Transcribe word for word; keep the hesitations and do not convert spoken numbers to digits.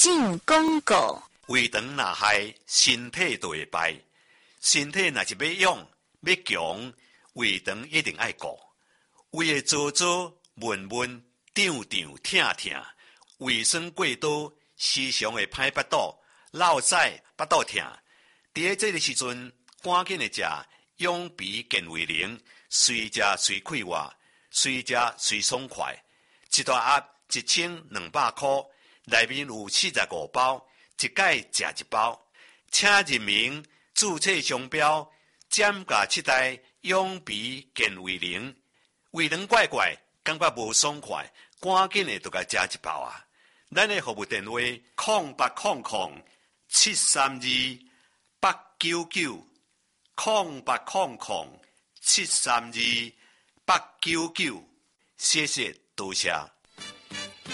性广告。 胃肠若害，身体就会败。身体若是要勇要强，胃肠一定爱顾。胃会糟糟闷闷、胀胀疼疼，胃酸过多，时常会歹腹肚、落屎、腹肚疼。伫个这个时阵，赶紧的食养脾健胃灵，随食随快活，随食随爽快。一大盒一千两百块，内面有四十五包，一盖食一包。请认明注册商标，减价七代养脾健胃灵。胃肠怪怪，感觉无爽快，赶紧的就甲食一包啊！咱的服务电话：空八空空七三二八九九，空八空空七三二八九九。谢谢，多谢。